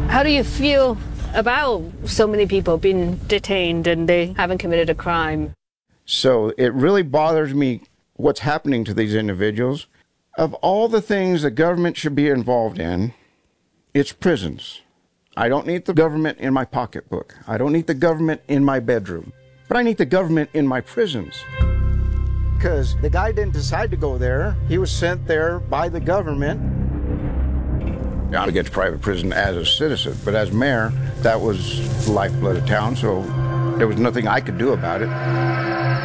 How do you feel about so many people being detained and they haven't committed a crime? So it really bothers me what's happening to these individuals. Of all the things the government should be involved in, it's prisons. I don't need the government in my pocketbook. I don't need the government in my bedroom. But I need the government in my prisons. Because the guy didn't decide to go there. He was sent there by the government. I'm against private prison as a citizen, but as mayor, that was the lifeblood of town, so there was nothing I could do about it.